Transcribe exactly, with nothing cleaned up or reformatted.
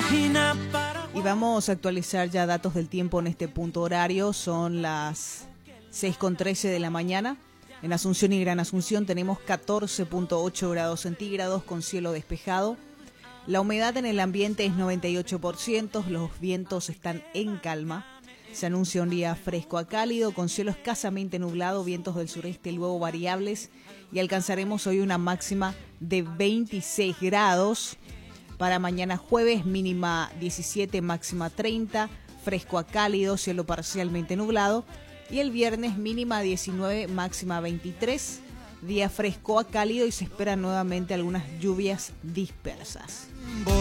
Y vamos a actualizar ya datos del tiempo en este punto horario. Son las seis con trece de la mañana. En Asunción y Gran Asunción tenemos catorce punto ocho grados centígrados con cielo despejado. La humedad en el ambiente es noventa y ocho por ciento, los vientos están en calma. Se anuncia un día fresco a cálido, con cielo escasamente nublado, vientos del sureste luego variables, y alcanzaremos hoy una máxima de veintiséis grados. Para mañana jueves, mínima diecisiete, máxima treinta, fresco a cálido, cielo parcialmente nublado. Y el viernes, mínima diecinueve, máxima veintitrés, día fresco a cálido y se esperan nuevamente algunas lluvias dispersas.